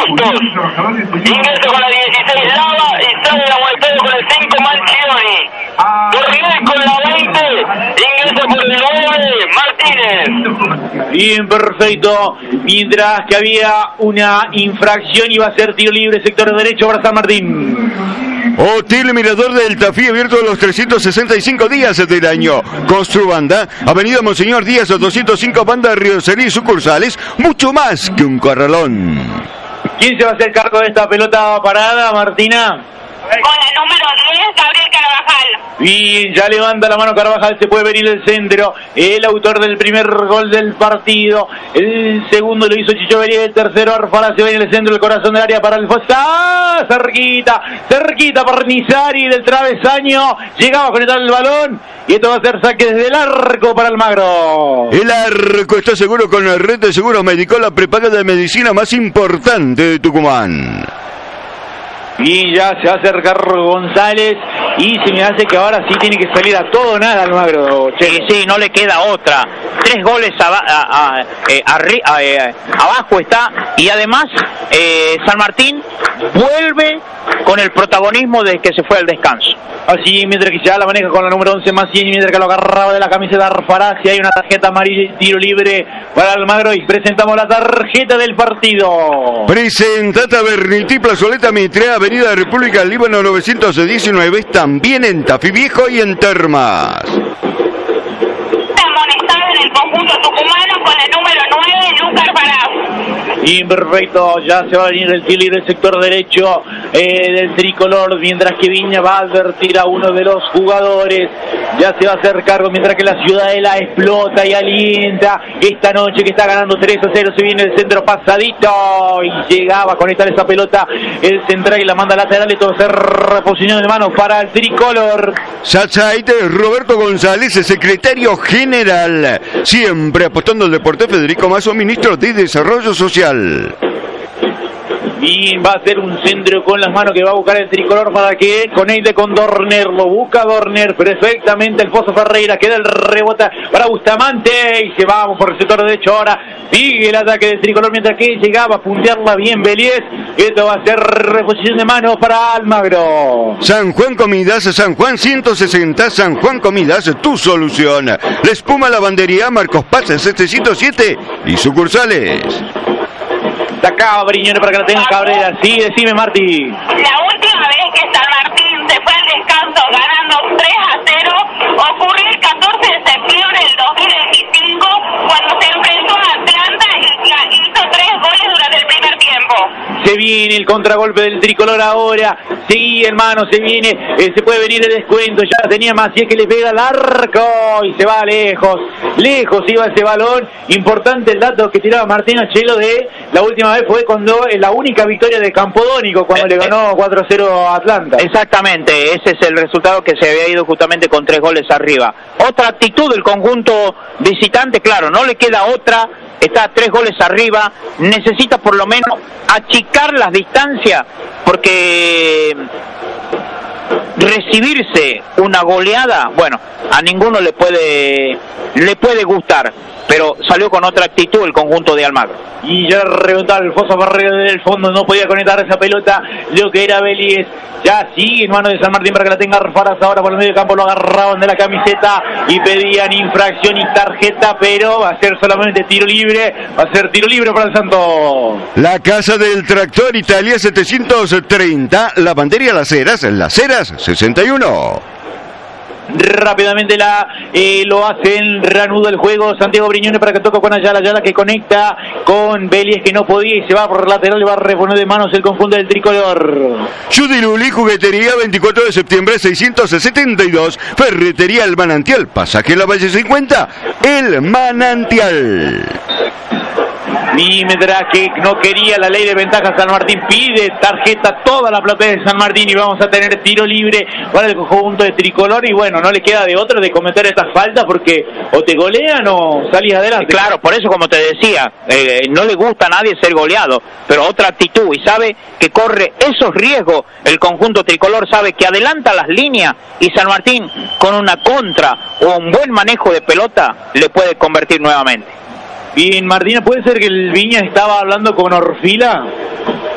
Santos. Ingresa con la 16 Lava y sale la Muertero con el 5 Manchioni. Tornés con la 20, ingresa por el 9 Martínez. Bien, perfecto. Mientras que había una infracción, iba a ser tiro libre, sector derecho para San Martín. Hotel Mirador del Tafí, abierto los 365 días del año. Construbanda, Avenida Monseñor Díaz, 205, Banda Río Cerí, sucursales, mucho más que un corralón. ¿Quién se va a hacer cargo de esta pelota parada, Martina? Con el número 10, Gabriel Carvajal. Bien, ya levanta la mano Carvajal, se puede venir el centro. El autor del primer gol del partido. El segundo lo hizo Chicho Bería, el tercero Arfara, se ve en el centro del corazón del área para el Fosa. Cerquita Parnizari del travesaño. Llegaba a conectar el balón. Y esto va a ser saque desde el arco para Almagro. El arco está seguro con la red de seguros médicos, la prepaga de medicina más importante de Tucumán. Y ya se va a acercar González y se me hace que ahora sí tiene que salir a todo nada Almagro. Sí, no le queda otra. 3 goles abajo está, y además San Martín vuelve con el protagonismo de que se fue al descanso. Así, mientras que ya la maneja con la número 11 Maciel, mientras que lo agarraba de la camiseta Arfará, si hay una tarjeta amarilla, tiro libre para Almagro, y presentamos la tarjeta del partido. Presenta Tabernití, Plazoleta Mitre, Avenida República del Líbano 919, también en Tafí Viejo y en Termas. Amonestado en el conjunto tucumano con el número 9, Lucas Pará. Imperfecto, ya se va a venir el tiro libre del sector derecho del tricolor, mientras que Viña va a advertir a uno de los jugadores. Ya se va a hacer cargo, mientras que la Ciudadela explota y alienta esta noche que está ganando 3-0. Se viene el centro pasadito y llegaba a conectar esa pelota el central y la manda lateral. Esto va a ser reposición de manos para el tricolor. Sachaite, Roberto González, secretario general, siempre apostando al deporte. Federico Mazo, ministro de Desarrollo Social. Bien, va a ser un centro con las manos que va a buscar el tricolor para que conecte con Dorner. Lo busca Dorner perfectamente. El Pozo Ferreira, queda el rebota para Bustamante y se va por el sector derecho ahora. Sigue el ataque del tricolor mientras que llegaba a puntearla bien Beliés. Esto va a ser reposición de manos para Almagro. San Juan Comidas, San Juan 160, San Juan Comidas, tu solución. La Espuma Lavandería, Marcos Paz 707 y sucursales. Sacaba Briñones para que la tenga Cabrera. Sí, decime, Marti. La última vez que San Martín se fue al descanso ganando 3-0 ocurrió el 14 de septiembre del 2025 cuando se enfrentó a Atlanta y hizo 3 goles durante el primer tiempo. Se viene el contragolpe del tricolor ahora. Sí, hermano, se viene. Se puede venir el descuento. Ya tenía Maciel que le pega al arco y se va lejos. Lejos iba ese balón. Importante el dato que tiraba Martín Achelo de la última vez fue cuando la única victoria de Campodónico, cuando le ganó 4-0 a Atlanta. Exactamente, ese es el resultado, que se había ido justamente con 3 goles arriba. Otra actitud del conjunto visitante, claro, no le queda otra, está a 3 goles arriba, necesita por lo menos achicar las distancias, porque recibirse una goleada, bueno, a ninguno le puede gustar, pero salió con otra actitud el conjunto de Almagro. Y ya rebotaba el Foso Barrero del fondo, no podía conectar esa pelota, lo que era Beliés. Ya sigue en mano de San Martín para que la tenga Arfaraz ahora por el medio campo, lo agarraban de la camiseta y pedían infracción y tarjeta, pero va a ser solamente tiro libre, va a ser tiro libre para el Santos. La Casa del Tractor, Italia 730, Lavandería Las Heras 61. Rápidamente lo hacen, reanuda el juego Santiago Briñones para que toque con Ayala que conecta con Beliés que no podía y se va por lateral y va a reponer de manos el conjunto del tricolor. Judy Luli, Juguetería 24 de septiembre 672, Ferretería El Manantial, Pasaje La Valle 50, El Manantial. Y mientras que no quería la ley de ventaja, San Martín pide tarjeta toda la platea de San Martín y vamos a tener tiro libre para el conjunto de tricolor. Y bueno, no le queda de otro de cometer estas faltas porque o te golean o salís adelante. Claro, por eso, como te decía, no le gusta a nadie ser goleado, pero otra actitud, y sabe que corre esos riesgos el conjunto tricolor, sabe que adelanta las líneas y San Martín con una contra o un buen manejo de pelota le puede convertir nuevamente. Bien, Martina, ¿puede ser que el Viña estaba hablando con Orfila?